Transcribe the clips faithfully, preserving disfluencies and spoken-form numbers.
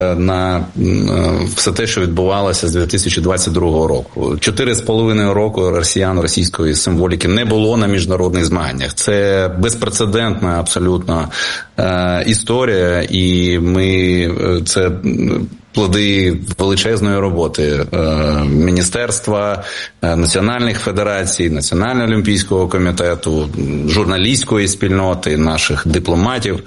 на все те, що відбувалося з дві тисячі двадцять другого року. Чотири з половиною року росіян, російської символіки не було на міжнародних змаганнях. Це безпрецедентна абсолютно е, історія, і ми це плоди величезної роботи е, Міністерства, е, національних федерацій, Національного олімпійського комітету, журналістської спільноти, наших дипломатів.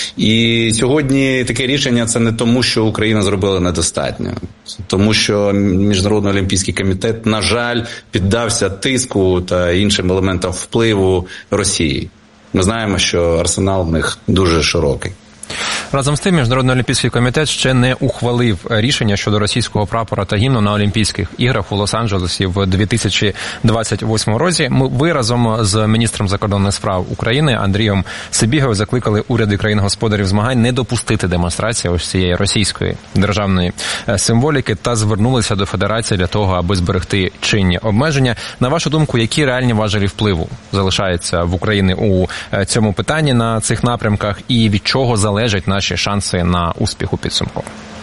І сьогодні таке рішення – це не тому, що Україна зробила недостатньо. Тому що Міжнародний олімпійський комітет, на жаль, піддався тиску та іншим елементам впливу Росії. Ми знаємо, що арсенал в них дуже широкий. Разом з тим, Міжнародний олімпійський комітет ще не ухвалив рішення щодо російського прапора та гімну на Олімпійських іграх у Лос-Анджелесі в дві тисячі двадцять восьмому році. Ви разом з міністром закордонних справ України Андрієм Сибігою закликали уряди країн-господарів змагань не допустити демонстрації ось цієї російської державної символіки та звернулися до Федерації для того, аби зберегти чинні обмеження. На вашу думку, які реальні важелі впливу залишаються в Україні у цьому питанні на цих напрямках і від чого залежать наші шанси на успіх у підсумку?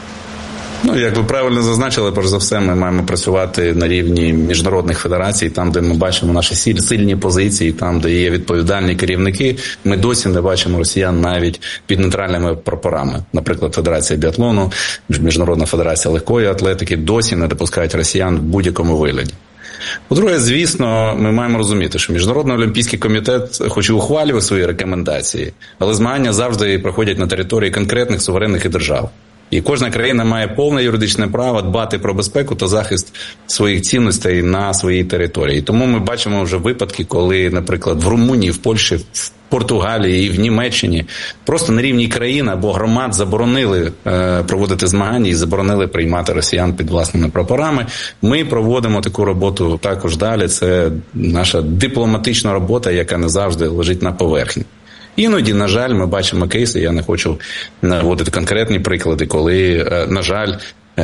Ну, як ви правильно зазначили, перш за все, ми маємо працювати на рівні міжнародних федерацій, там, де ми бачимо наші сильні позиції, там, де є відповідальні керівники. Ми досі не бачимо росіян навіть під нейтральними прапорами. Наприклад, Федерація біатлону, Міжнародна федерація легкої атлетики досі не допускають росіян в будь-якому вигляді. По-друге, звісно, ми маємо розуміти, що Міжнародний олімпійський комітет хоч і ухвалює свої рекомендації, але змагання завжди проходять на території конкретних суверенних держав. І кожна країна має повне юридичне право дбати про безпеку та захист своїх цінностей на своїй території. Тому ми бачимо вже випадки, коли, наприклад, в Румунії, в Польщі, в Португалії і в Німеччині просто на рівні країн або громад заборонили е, проводити змагання і заборонили приймати росіян під власними прапорами. Ми проводимо таку роботу також далі. Це наша дипломатична робота, яка не завжди лежить на поверхні. Іноді, на жаль, ми бачимо кейси, я не хочу наводити конкретні приклади, коли, на жаль,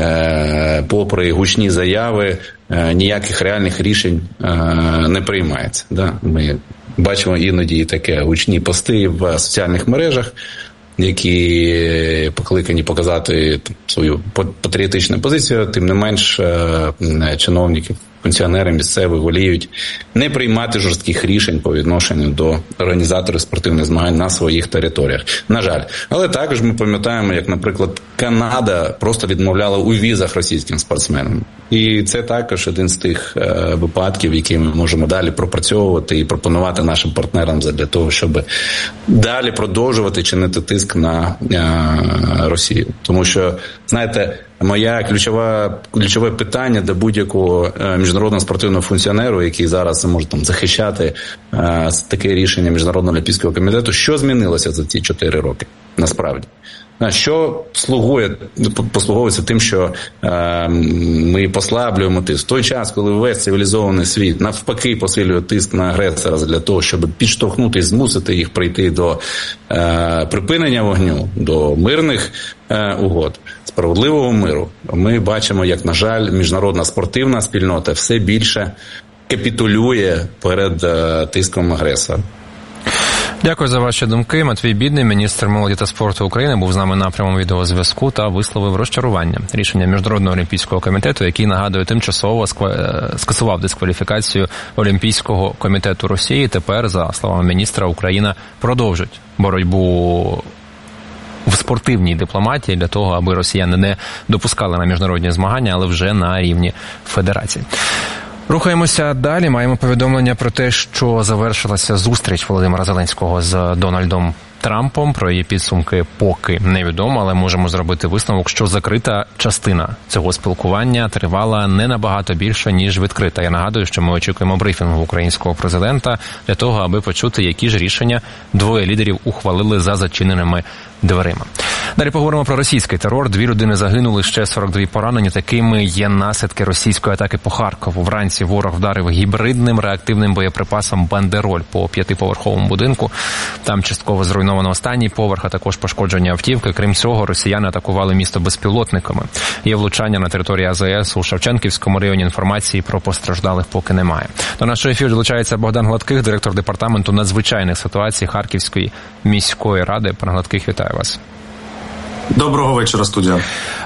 попри гучні заяви, ніяких реальних рішень не приймається. Ми бачимо іноді таке гучні пости в соціальних мережах, які покликані показати свою патріотичну позицію, тим не менш чиновників, функціонери місцеві воліють не приймати жорстких рішень по відношенню до організаторів спортивних змагань на своїх територіях. На жаль. Але також ми пам'ятаємо, як, наприклад, Канада просто відмовляла у візах російським спортсменам. І це також один з тих е, випадків, які ми можемо далі пропрацьовувати і пропонувати нашим партнерам для того, щоб далі продовжувати чинити тиск на е, Росію. Тому що, знаєте, моя ключова, ключове питання до будь-якого міжнародного спортивного функціонеру, який зараз може там захищати е, таке рішення Міжнародного олімпійського комітету, що змінилося за ці чотири роки, насправді? Що слугує, послуговується тим, що е, ми послаблюємо тиск. В той час, коли весь цивілізований світ навпаки посилює тиск на агресора для того, щоб підштовхнути і змусити їх прийти до е, припинення вогню, до мирних е, угод, справедливого миру, ми бачимо, як, на жаль, міжнародна спортивна спільнота все більше капітулює перед е, тиском агресора. Дякую за ваші думки. Матвій Бідний, міністр молоді та спорту України, був з нами на прямому відеозв'язку та висловив розчарування рішення Міжнародного олімпійського комітету, який, нагадую, тимчасово скасував дискваліфікацію Олімпійського комітету Росії. Тепер, за словами міністра, Україна продовжить боротьбу в спортивній дипломатії для того, аби росіяни не допускали на міжнародні змагання, але вже на рівні федерації. Рухаємося далі. Маємо повідомлення про те, що завершилася зустріч Володимира Зеленського з Дональдом Трампом. Про її підсумки поки невідомо, але можемо зробити висновок, що закрита частина цього спілкування тривала не набагато більше, ніж відкрита. Я нагадую, що ми очікуємо брифінгу українського президента для того, аби почути, які ж рішення двоє лідерів ухвалили за зачиненими дверима. Далі поговоримо про російський терор. Дві людини загинули, ще сорок два поранені. Такими є наслідки російської атаки по Харкову. Вранці ворог вдарив гібридним реактивним боєприпасом «Бандероль» по п'ятиповерховому будинку. Там частково зруйновано останній поверх, а також пошкоджені автівки. Крім цього, росіяни атакували місто безпілотниками. Є влучання на території АЗС у Шевченківському районі. Інформації про постраждалих поки немає. До нашого ефіру долучається Богдан Гладких, директор департаменту надзвичайних ситуацій Харківської міської ради. Пане Гладких, вітаю вас. Доброго вечора, студія.